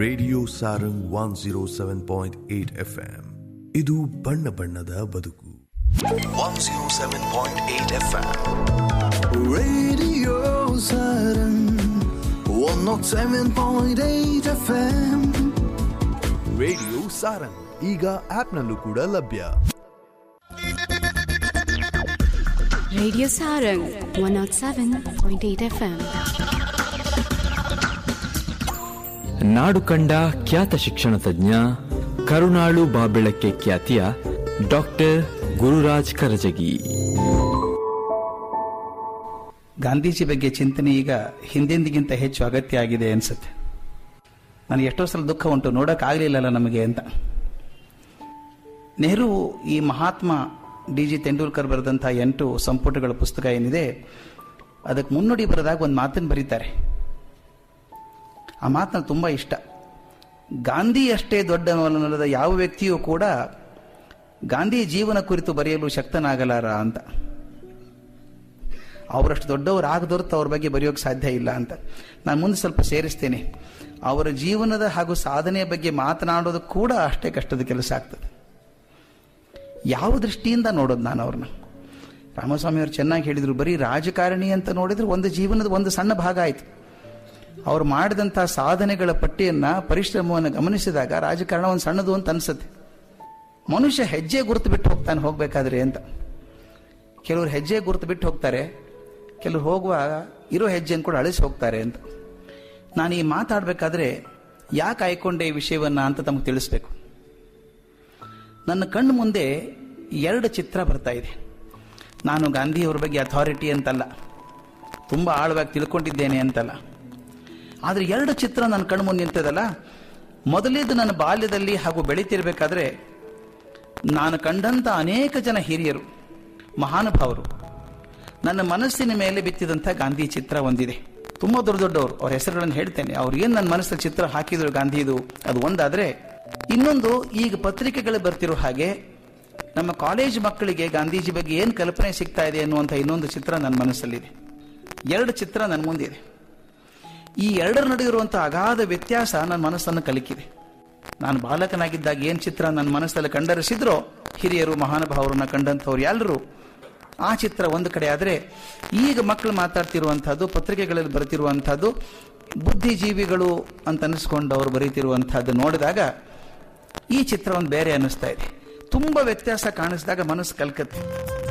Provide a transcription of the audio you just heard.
Radio Sarang 107.8 FM. ಇದು ಬಣ್ಣ ಬಣ್ಣದ ಬದುಕು. 107.8 FM. Radio Sarang 107.8 FM. Radio Sarang ಈಗ ಆಪ್ನಲ್ಲೂ ಕೂಡ ಲಭ್ಯ. Radio Sarang 107.8 FM. ನಾಡು ಕಂಡ ಖ್ಯಾತ ಶಿಕ್ಷಣ ತಜ್ಞ, ಕರುಣಾಳು ಬಾಬೆಳಕ್ಕೆ ಖ್ಯಾತಿಯ ಡಾಕ್ಟರ್ ಗುರುರಾಜ್ ಕರಜಗಿ. ಗಾಂಧೀಜಿ ಬಗ್ಗೆ ಚಿಂತನೆ ಈಗ ಹಿಂದೆಂದಿಗಿಂತ ಹೆಚ್ಚು ಅಗತ್ಯ ಆಗಿದೆ ಅನ್ಸುತ್ತೆ. ನನಗೆ ಎಷ್ಟೋ ಸಲ ದುಃಖ ಉಂಟು, ನೋಡೋಕ್ಕಾಗಲಿಲ್ಲಲ್ಲ ನಮಗೆ ಅಂತ. ನೆಹರು ಈ ಮಹಾತ್ಮ ಡಿ.ಜಿ. ತೆಂಡೂಲ್ಕರ್ ಬರೆದಂಥ 8 ಸಂಪುಟಗಳ ಪುಸ್ತಕ ಏನಿದೆ, ಅದಕ್ಕೆ ಮುನ್ನುಡಿ ಬರೆದಾಗ ಒಂದು ಮಾತನ್ನು ಬರೀತಾರೆ. ಆ ಮಾತು ನನಗೆ ತುಂಬ ಇಷ್ಟ. ಗಾಂಧಿ ಅಷ್ಟೇ ದೊಡ್ಡವನಲ್ಲದ ಯಾವ ವ್ಯಕ್ತಿಯೂ ಕೂಡ ಗಾಂಧಿ ಜೀವನ ಕುರಿತು ಬರೆಯಲು ಶಕ್ತನಾಗಲಾರ ಅಂತ. ಅವರಷ್ಟು ದೊಡ್ಡವರು ಆಗದೊರ್ತು ಅವ್ರ ಬಗ್ಗೆ ಬರೆಯೋಕೆ ಸಾಧ್ಯ ಇಲ್ಲ ಅಂತ. ನಾನು ಮುಂದೆ ಸ್ವಲ್ಪ ಸೇರಿಸ್ತೇನೆ. ಅವರ ಜೀವನದ ಹಾಗೂ ಸಾಧನೆಯ ಬಗ್ಗೆ ಮಾತನಾಡೋದು ಕೂಡ ಅಷ್ಟೇ ಕಷ್ಟದ ಕೆಲಸ ಆಗ್ತದೆ. ಯಾವ ದೃಷ್ಟಿಯಿಂದ ನೋಡೋದು ನಾನು ಅವ್ರನ್ನ? ರಾಮಸ್ವಾಮಿ ಅವರು ಚೆನ್ನಾಗಿ ಹೇಳಿದರು, ಬರೀ ರಾಜಕಾರಣಿ ಅಂತ ನೋಡಿದ್ರೆ ಒಂದು ಜೀವನದ ಒಂದು ಸಣ್ಣ ಭಾಗ ಆಯಿತು. ಅವ್ರು ಮಾಡಿದಂಥ ಸಾಧನೆಗಳ ಪಟ್ಟಿಯನ್ನು, ಪರಿಶ್ರಮವನ್ನು ಗಮನಿಸಿದಾಗ ರಾಜಕಾರಣ ಒಂದು ಸಣ್ಣದು ಅಂತ ಅನಿಸುತ್ತೆ. ಮನುಷ್ಯ ಹೆಜ್ಜೆ ಗುರುತು ಬಿಟ್ಟು ಹೋಗ್ತಾನೆ ಹೋಗಬೇಕಾದ್ರೆ ಅಂತ. ಕೆಲವರು ಹೆಜ್ಜೆ ಗುರುತು ಬಿಟ್ಟು ಹೋಗ್ತಾರೆ, ಕೆಲವರು ಹೋಗುವಾಗ ಇರೋ ಹೆಜ್ಜೆಯನ್ನು ಕೂಡ ಅಳಿಸಿ ಹೋಗ್ತಾರೆ ಅಂತ. ನಾನು ಈ ಮಾತಾಡಬೇಕಾದ್ರೆ ಯಾಕೆ ಆಯ್ಕೊಂಡೆ ಈ ವಿಷಯವನ್ನು ಅಂತ ತಮಗೆ ತಿಳಿಸ್ಬೇಕು. ನನ್ನ ಕಣ್ಣು ಮುಂದೆ 2 ಚಿತ್ರ ಬರ್ತಾ ಇದೆ. ನಾನು ಗಾಂಧಿಯವ್ರ ಬಗ್ಗೆ ಅಥಾರಿಟಿ ಅಂತಲ್ಲ, ತುಂಬ ಆಳವಾಗಿ ತಿಳ್ಕೊಂಡಿದ್ದೇನೆ ಅಂತಲ್ಲ, ಆದರೆ 2 ಚಿತ್ರ ನನ್ನ ಕಣ್ಣು ಮುಂದೆ ನಿಂತದಲ್ಲ. ಮೊದಲೇದು ನನ್ನ ಬಾಲ್ಯದಲ್ಲಿ ಹಾಗೂ ಬೆಳೀತಿರ್ಬೇಕಾದ್ರೆ ನಾನು ಕಂಡಂಥ ಅನೇಕ ಜನ ಹಿರಿಯರು, ಮಹಾನುಭಾವರು, ನನ್ನ ಮನಸ್ಸಿನ ಮೇಲೆ ಬಿತ್ತಿದಂಥ ಗಾಂಧಿ ಚಿತ್ರ ಒಂದಿದೆ. ತುಂಬ ದೊಡ್ಡವರು, ಅವ್ರ ಹೆಸರುಗಳನ್ನು ಹೇಳ್ತೇನೆ. ಅವ್ರು ಏನು ನನ್ನ ಮನಸ್ಸಲ್ಲಿ ಚಿತ್ರ ಹಾಕಿದ್ರು ಗಾಂಧಿದು, ಅದು ಒಂದಾದರೆ, ಇನ್ನೊಂದು ಈಗ ಪತ್ರಿಕೆಗಳು ಬರ್ತಿರೋ ಹಾಗೆ ನಮ್ಮ ಕಾಲೇಜ್ ಮಕ್ಕಳಿಗೆ ಗಾಂಧೀಜಿ ಬಗ್ಗೆ ಏನು ಕಲ್ಪನೆ ಸಿಗ್ತಾ ಇದೆ ಅನ್ನುವಂಥ ಇನ್ನೊಂದು ಚಿತ್ರ ನನ್ನ ಮನಸ್ಸಲ್ಲಿದೆ. 2 ಚಿತ್ರ ನನ್ನ ಮುಂದಿದೆ. ಈ 2ರ ನಡುವೆ ಇರುವಂಥ ಅಗಾಧ ವ್ಯತ್ಯಾಸ ನನ್ನ ಮನಸ್ಸನ್ನು ಕಲಿಕಿದೆ. ನಾನು ಬಾಲಕನಾಗಿದ್ದಾಗ ಏನು ಚಿತ್ರ ನನ್ನ ಮನಸ್ಸಲ್ಲಿ ಕಂಡರಿಸಿದ್ರೋ ಹಿರಿಯರು, ಮಹಾನುಭಾವರನ್ನ ಕಂಡಂಥವ್ರು ಎಲ್ಲರೂ, ಆ ಚಿತ್ರ ಒಂದು ಕಡೆ ಆದರೆ, ಈಗ ಮಕ್ಕಳು ಮಾತಾಡ್ತಿರುವಂಥದ್ದು, ಪತ್ರಿಕೆಗಳಲ್ಲಿ ಬರೆತಿರುವಂಥದ್ದು, ಬುದ್ಧಿಜೀವಿಗಳು ಅಂತ ಅನಿಸ್ಕೊಂಡವ್ರು ಬರೀತಿರುವಂಥದ್ದು ನೋಡಿದಾಗ ಈ ಚಿತ್ರ ಒಂದು ಬೇರೆ ಅನ್ನಿಸ್ತಾ ಇದೆ. ತುಂಬ ವ್ಯತ್ಯಾಸ ಕಾಣಿಸಿದಾಗ ಮನಸ್ಸು ಕಲ್ಕತ್ತೆ.